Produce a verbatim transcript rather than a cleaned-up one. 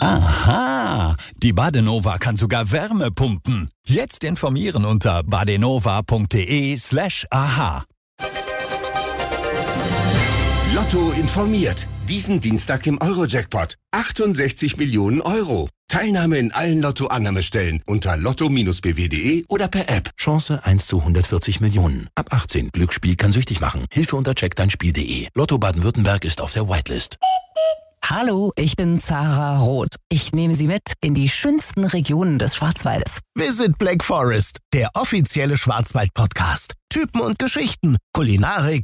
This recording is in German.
Aha, die Badenova kann sogar Wärme pumpen. Jetzt informieren unter badenova.de slash aha. Lotto informiert. Diesen Dienstag im Euro-Jackpot. achtundsechzig Millionen Euro. Teilnahme in allen Lotto-Annahmestellen unter lotto Bindestrich b w punkt d e oder per App. Chance eins zu hundertvierzig Millionen. Ab achtzehn. Glücksspiel kann süchtig machen. Hilfe unter check dein spiel punkt d e. Lotto Baden-Württemberg ist auf der Whitelist. Hallo, ich bin Zara Roth. Ich nehme Sie mit in die schönsten Regionen des Schwarzwaldes. Visit Black Forest, der offizielle Schwarzwald-Podcast. Typen und Geschichten, Kulinarik,